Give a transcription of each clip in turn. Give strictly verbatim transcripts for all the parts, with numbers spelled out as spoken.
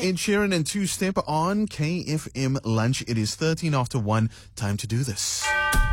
Ed Sheeran and Two Step on K F M Lunch. It is thirteen after one. Time to do this.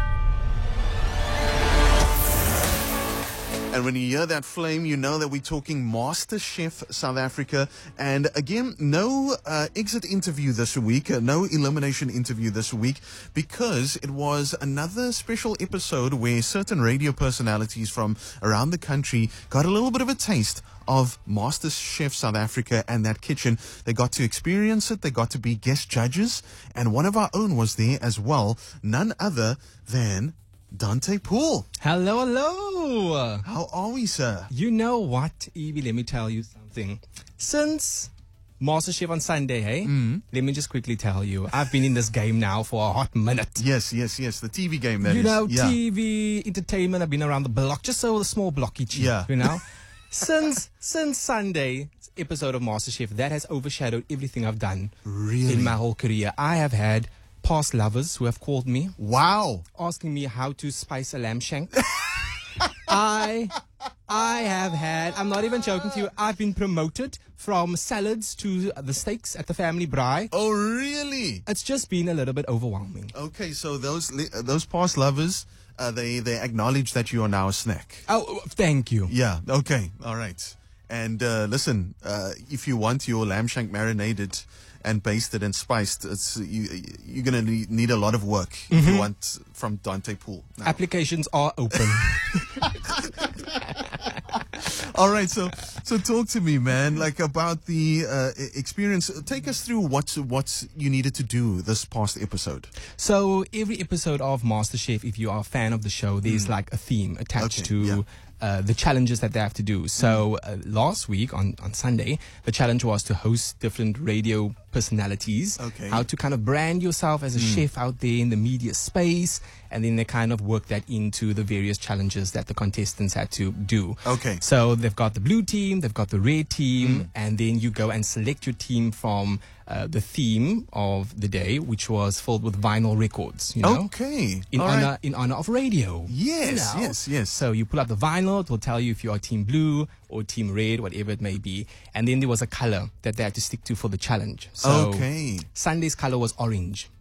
And when you hear that flame, you know that we're talking MasterChef South Africa. And again, no uh, exit interview this week, uh, no elimination interview this week, because it was another special episode where certain radio personalities from around the country got a little bit of a taste of MasterChef South Africa and that kitchen. They got to experience it. They got to be guest judges. And one of our own was there as well, none other than Dante Poole. Hello, hello. How are we, sir? You know what, Evie, let me tell you something. Since MasterChef on Sunday, hey? Mm. Let me just quickly tell you, I've been in this game now for a hot minute. Yes, yes, yes. The T V game, that you is. know, yeah. T V, entertainment, I've been around the block, just so a small block each year, Yeah. you know? since since Sunday's episode of MasterChef, that has overshadowed everything I've done Really? in my whole career. I have had past lovers who have called me Wow. asking me how to spice a lamb shank. I I have had, I'm not even joking to you, I've been promoted from salads to the steaks at the family braai. Oh, really? It's just been a little bit overwhelming. Okay, so those li- uh, those past lovers, uh, they, they acknowledge that you are now a snack. Oh, thank you. Yeah, okay, all right. And uh, listen, uh, if you want your lamb shank marinated and basted and spiced, it's you, you're going to need, need a lot of work mm-hmm. if you want from Dante Poole. Now. Applications are open. All right, so so talk to me, man, like about the uh, experience. Take us through what what you needed to do this past episode. So every episode of MasterChef, if you are a fan of the show, there's mm. like a theme attached okay, to yeah. uh, the challenges that they have to do. So uh, last week on, on Sunday, the challenge was to host different radio personalities, okay. how to kind of brand yourself as a mm. chef out there in the media space, and then they kind of work that into the various challenges that the contestants had to do. Okay. So they've got the blue team, they've got the red team, mm. and then you go and select your team from uh, the theme of the day, which was filled with vinyl records, you know? Okay. In All honor right. in honor of radio. Yes, you know? yes, yes. So you pull out the vinyl, it will tell you if you are team blue or team red, whatever it may be. And then there was a color that they had to stick to for the challenge. So okay. Sunday's color was orange.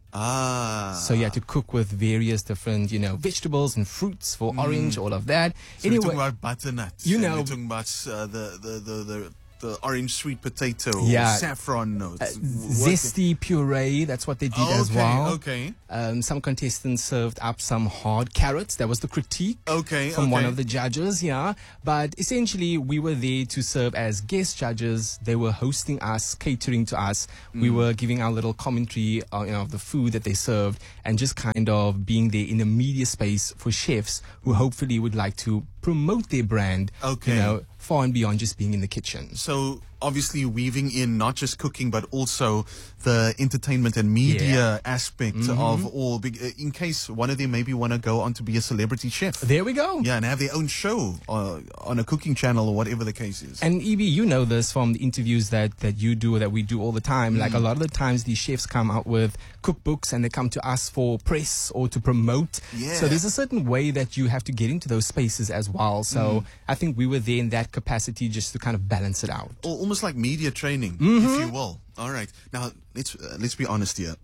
Ah. So you had to cook with various different, you know, vegetables and fruits for mm. orange, all of that. So anyway, we're talking about butternuts. You know, we're talking about uh, the, the, the, the, the orange sweet potato, yeah, saffron notes. Uh, zesty puree, that's what they did okay, as well. Okay. Um, some contestants served up some hard carrots. That was the critique okay, from okay. one of the judges, yeah. But essentially, we were there to serve as guest judges. They were hosting us, catering to us. Mm. We were giving our little commentary uh, you know, of the food that they served and just kind of being there in the media space for chefs who hopefully would like to promote their brand, okay. you know, far and beyond just being in the kitchen. So obviously weaving in not just cooking but also the entertainment and media yeah. aspect mm-hmm. of all, in case one of them maybe want to go on to be a celebrity chef. There we go. Yeah, and have their own show uh, on a cooking channel or whatever the case is. And Evie, you know this from the interviews that, that you do, that we do all the time. Mm. Like a lot of the times these chefs come out with cookbooks and they come to us for press or to promote. Yeah. So there's a certain way that you have to get into those spaces as well. So mm. I think we were there in that capacity just to kind of balance it out. Or almost like media training, mm-hmm. if you will. All right. Now, let's uh, let's be honest here.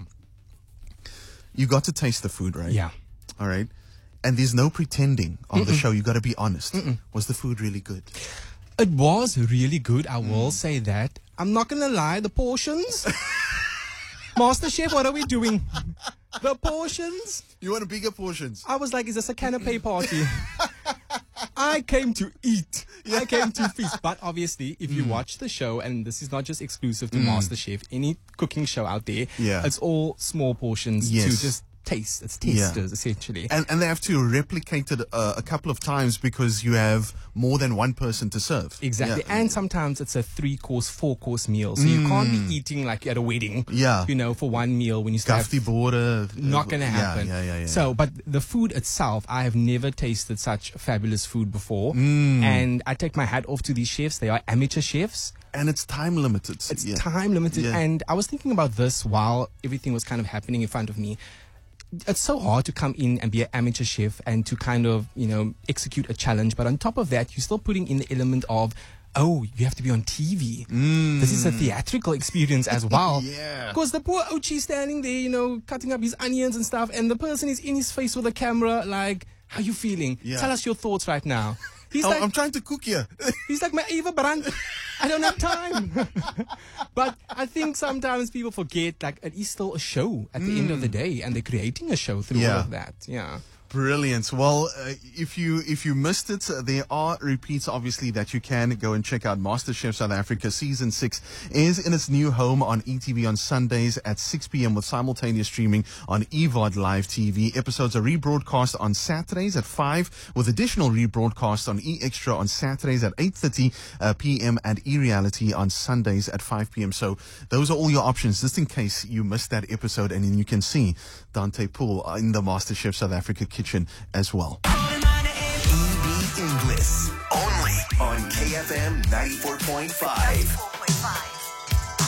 You got to taste the food, right? Yeah. All right. And there's no pretending on Mm-mm. the show. You got to be honest. Mm-mm. Was the food really good? It was really good. I mm. will say that. I'm not going to lie. The portions. Master Chef, what are we doing? The portions. You want bigger portions? I was like, is this a canapé party? I came to eat. Yeah. I came to feast. But obviously, if mm. you watch the show, and this is not just exclusive to mm. MasterChef, any cooking show out there, yeah. it's all small portions yes. to just taste. It's tasters, yeah. essentially. And, and they have to replicate it uh, a couple of times because you have more than one person to serve. Exactly. Yeah. And sometimes it's a three-course, four-course meal. So mm. you can't be eating like at a wedding, yeah. you know, for one meal when you start. Gafty border. Not going to happen. Yeah, yeah, yeah, yeah. So, but the food itself, I have never tasted such fabulous food before. Mm. And I take my hat off to these chefs. They are amateur chefs. And it's time limited. It's yeah. time limited. Yeah. And I was thinking about this while everything was kind of happening in front of me. It's so hard to come in and be an amateur chef and to kind of, you know, execute a challenge. But on top of that, you're still putting in the element of oh, you have to be on T V. Mm. This is a theatrical experience as well. Yeah. Because the poor Ochi standing there, you know, cutting up his onions and stuff, and the person is in his face with a camera, like, how you feeling? Yeah. Tell us your thoughts right now. He's oh, like, I'm trying to cook here. He's like, my Eva Brandt, I don't have time. But I think sometimes people forget, like, it is still a show at the mm. end of the day, and they're creating a show through yeah. all of that. Yeah. Brilliant. Well, uh, if you if you missed it, uh, there are repeats, obviously, that you can go and check out. MasterChef South Africa Season six is in its new home on E T V on Sundays at six p.m. with simultaneous streaming on E V O D Live T V. Episodes are rebroadcast on Saturdays at five, with additional rebroadcast on E Extra on Saturdays at eight thirty p.m. and E Reality on Sundays at five p.m. So those are all your options, just in case you missed that episode. And then you can see Dante Poole in the MasterChef South Africa kitchen as well. E B English, only on K F M ninety-four point five.